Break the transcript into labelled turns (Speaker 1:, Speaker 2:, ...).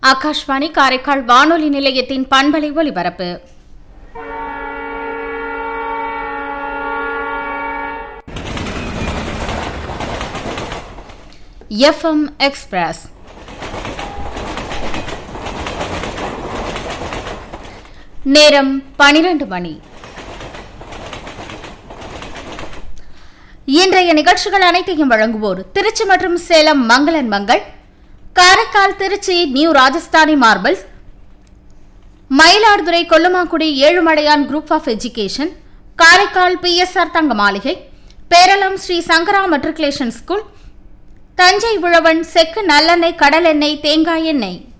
Speaker 1: ஆகாஷ்வாணி காரைக்கால் வானொலி நிலையத்தின் பண்பலை ஒலிபரப்பு. FM எக்ஸ்பிரஸ் நேரம் 12 மணி. இன்றைய நிகழ்ச்சிகள் அனைத்தையும் வழங்குவோர் திருச்சி மற்றும் சேலம் மங்களன் Mangal, Karaikal Trichy new Rajasthani marbles, Mayiladuthurai கொல்லுமாக்குடி Ezhumalaiyan group of education, Karaikal PSR தங்க மாளிகை, பேரளம் ஸ்ரீ சங்கரா மெட்ரிகுலேஷன் ஸ்கூல், தஞ்சை உழவன் செக்கு நல்லெண்ணெய் கடலெண்ணெய் தேங்காய் எண்ணெய்.